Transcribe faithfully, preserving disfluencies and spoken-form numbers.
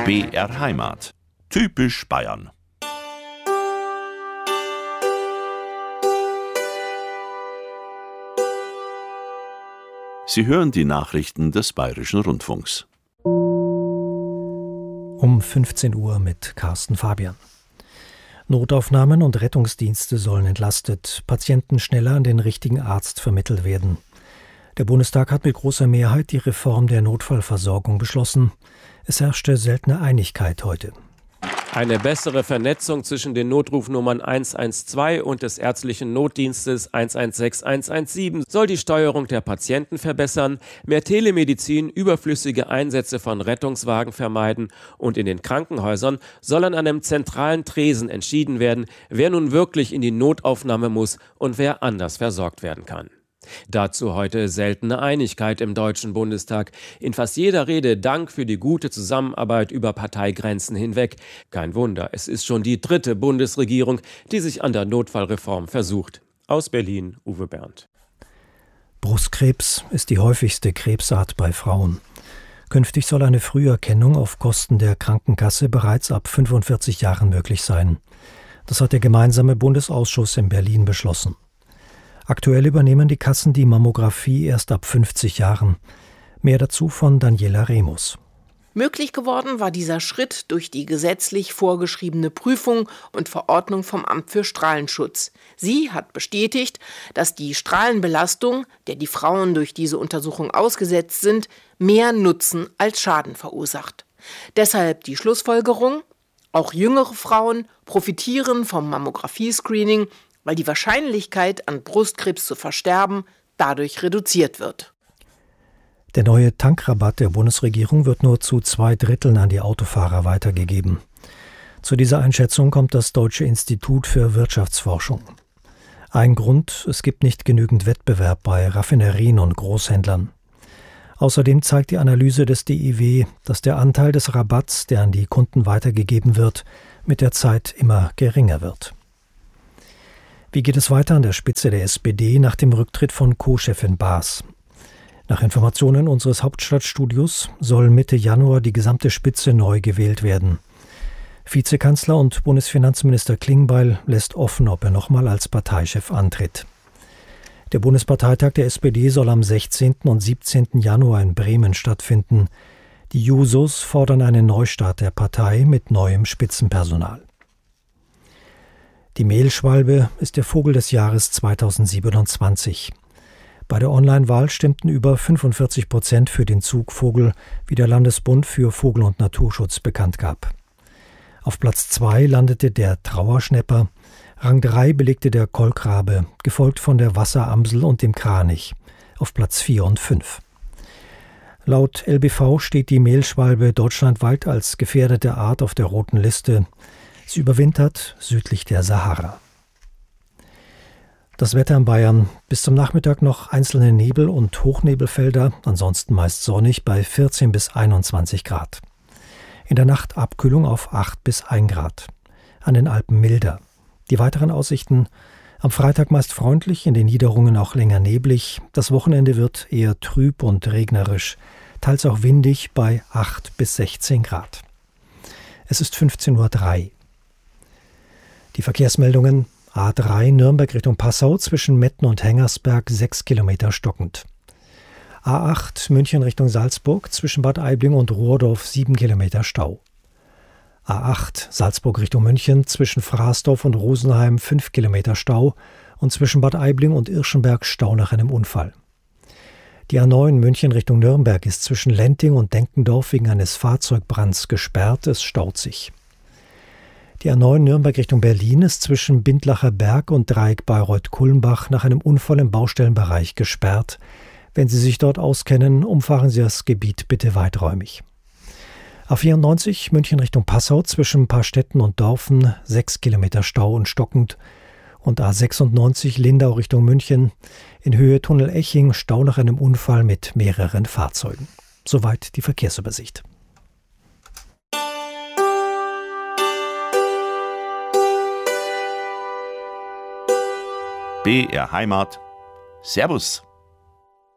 B R Heimat. Typisch Bayern. Sie hören die Nachrichten des Bayerischen Rundfunks. Um fünfzehn Uhr mit Carsten Fabian. Notaufnahmen und Rettungsdienste sollen entlastet, Patienten schneller an den richtigen Arzt vermittelt werden. Der Bundestag hat mit großer Mehrheit die Reform der Notfallversorgung beschlossen. Es herrschte seltene Einigkeit heute. Eine bessere Vernetzung zwischen den Notrufnummern eins eins zwei und des ärztlichen Notdienstes eins eins sechs eins eins sieben soll die Steuerung der Patienten verbessern, mehr Telemedizin, überflüssige Einsätze von Rettungswagen vermeiden und in den Krankenhäusern soll an einem zentralen Tresen entschieden werden, wer nun wirklich in die Notaufnahme muss und wer anders versorgt werden kann. Dazu heute seltene Einigkeit im Deutschen Bundestag. In fast jeder Rede Dank für die gute Zusammenarbeit über Parteigrenzen hinweg. Kein Wunder, es ist schon die dritte Bundesregierung, die sich an der Notfallreform versucht. Aus Berlin, Uwe Berndt. Brustkrebs ist die häufigste Krebsart bei Frauen. Künftig soll eine Früherkennung auf Kosten der Krankenkasse bereits ab fünfundvierzig Jahren möglich sein. Das hat der gemeinsame Bundesausschuss in Berlin beschlossen. Aktuell übernehmen die Kassen die Mammographie erst ab fünfzig Jahren. Mehr dazu von Daniela Remus. Möglich geworden war dieser Schritt durch die gesetzlich vorgeschriebene Prüfung und Verordnung vom Amt für Strahlenschutz. Sie hat bestätigt, dass die Strahlenbelastung, der die Frauen durch diese Untersuchung ausgesetzt sind, mehr Nutzen als Schaden verursacht. Deshalb die Schlussfolgerung: Auch jüngere Frauen profitieren vom Mammographie-Screening, weil die Wahrscheinlichkeit, an Brustkrebs zu versterben, dadurch reduziert wird. Der neue Tankrabatt der Bundesregierung wird nur zu zwei Dritteln an die Autofahrer weitergegeben. Zu dieser Einschätzung kommt das Deutsche Institut für Wirtschaftsforschung. Ein Grund: Es gibt nicht genügend Wettbewerb bei Raffinerien und Großhändlern. Außerdem zeigt die Analyse des D I W, dass der Anteil des Rabatts, der an die Kunden weitergegeben wird, mit der Zeit immer geringer wird. Wie geht es weiter an der Spitze der S P D nach dem Rücktritt von Co-Chefin Baas? Nach Informationen unseres Hauptstadtstudios soll Mitte Januar die gesamte Spitze neu gewählt werden. Vizekanzler und Bundesfinanzminister Klingbeil lässt offen, ob er nochmal als Parteichef antritt. Der Bundesparteitag der S P D soll am sechzehnten und siebzehnten Januar in Bremen stattfinden. Die Jusos fordern einen Neustart der Partei mit neuem Spitzenpersonal. Die Mehlschwalbe ist der Vogel des Jahres zweitausendsiebenundzwanzig. Bei der Online-Wahl stimmten über fünfundvierzig Prozent für den Zugvogel, wie der Landesbund für Vogel- und Naturschutz bekannt gab. Auf Platz zwei landete der Trauerschnäpper, Rang drei belegte der Kolkrabe, gefolgt von der Wasseramsel und dem Kranich, auf Platz vier und fünf. Laut L B V steht die Mehlschwalbe deutschlandweit als gefährdete Art auf der roten Liste. Sie überwintert südlich der Sahara. Das Wetter in Bayern: bis zum Nachmittag noch einzelne Nebel- und Hochnebelfelder, ansonsten meist sonnig bei vierzehn bis einundzwanzig Grad. In der Nacht Abkühlung auf acht bis ein Grad. An den Alpen milder. Die weiteren Aussichten: am Freitag meist freundlich, in den Niederungen auch länger neblig. Das Wochenende wird eher trüb und regnerisch, teils auch windig bei acht bis sechzehn Grad. Es ist fünfzehn Uhr drei. Die Verkehrsmeldungen: A drei Nürnberg Richtung Passau zwischen Metten und Hengersberg sechs Kilometer stockend. A acht München Richtung Salzburg zwischen Bad Aibling und Rohrdorf sieben Kilometer Stau. A acht Salzburg Richtung München zwischen Fraßdorf und Rosenheim fünf Kilometer Stau und zwischen Bad Aibling und Irschenberg Stau nach einem Unfall. Die A neun München Richtung Nürnberg ist zwischen Lenting und Denkendorf wegen eines Fahrzeugbrands gesperrt, es staut sich. Die A neun Nürnberg Richtung Berlin ist zwischen Bindlacher Berg und Dreieck Bayreuth-Kulmbach nach einem Unfall im Baustellenbereich gesperrt. Wenn Sie sich dort auskennen, umfahren Sie das Gebiet bitte weiträumig. A vierundneunzig München Richtung Passau zwischen Paarstetten und Dorfen sechs Kilometer Stau und stockend. Und A sechsundneunzig Lindau Richtung München in Höhe Tunnel Eching Stau nach einem Unfall mit mehreren Fahrzeugen. Soweit die Verkehrsübersicht. B R Heimat. Servus.